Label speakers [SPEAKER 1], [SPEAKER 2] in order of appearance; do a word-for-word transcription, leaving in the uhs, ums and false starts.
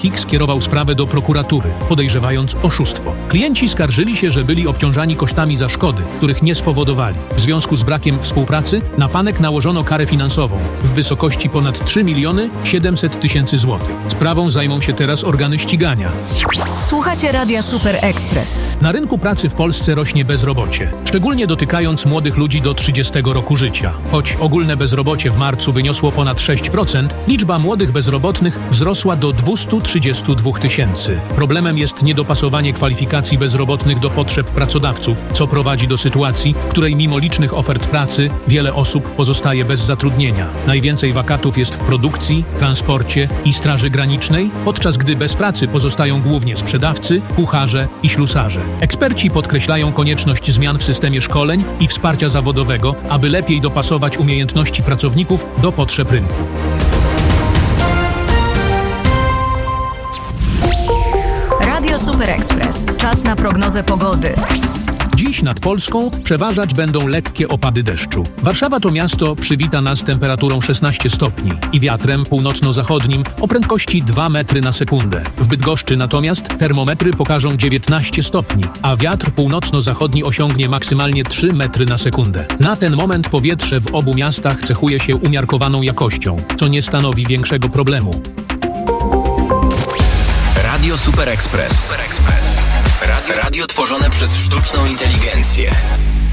[SPEAKER 1] Hik skierował sprawę do prokuratury, podejrzewając oszustwo. Klienci skarżyli się, że byli obciążani kosztami za szkody, których nie spowodowali. W związku z brakiem współpracy na Panek nałożono karę finansową w wysokości ponad trzy miliony siedemset tysięcy złotych. Sprawą zajmą się teraz organy ścigania.
[SPEAKER 2] Słuchacie Radia Super Express.
[SPEAKER 1] Na rynku pracy w Polsce rośnie bezrobocie, szczególnie dotykając młodych ludzi do trzydziestego roku życia. Choć ogólne bezrobocie w marcu wyniosło ponad sześć procent, liczba młodych bezrobotnych wzrosła do dwieście trzydzieści dwa tysięcy. Problemem jest niedopasowanie kwalifikacji bezrobotnych do potrzeb pracodawców, co prowadzi do sytuacji, w której mimo licznych ofert pracy wiele osób pozostaje bez zatrudnienia. Najwięcej wakatów jest w produkcji, transporcie i straży granicznej, podczas gdy bez pracy pozostają głównie sprzedawcy, kucharze i ślusarze. Eksperci podkreślają konieczność zmian w systemie szkoleń i wsparcia zawodowego, aby lepiej dopasować umiejętności pracowników do potrzeb rynku.
[SPEAKER 2] Radio Super Express. Czas na prognozę pogody.
[SPEAKER 1] Dziś nad Polską przeważać będą lekkie opady deszczu. Warszawa to miasto przywita nas temperaturą szesnaście stopni i wiatrem północno-zachodnim o prędkości dwa metry na sekundę. W Bydgoszczy natomiast termometry pokażą dziewiętnaście stopni, a wiatr północno-zachodni osiągnie maksymalnie trzy metry na sekundę. Na ten moment powietrze w obu miastach cechuje się umiarkowaną jakością, co nie stanowi większego problemu.
[SPEAKER 3] Radio Super Express. Super Express. Radio, radio tworzone przez sztuczną inteligencję.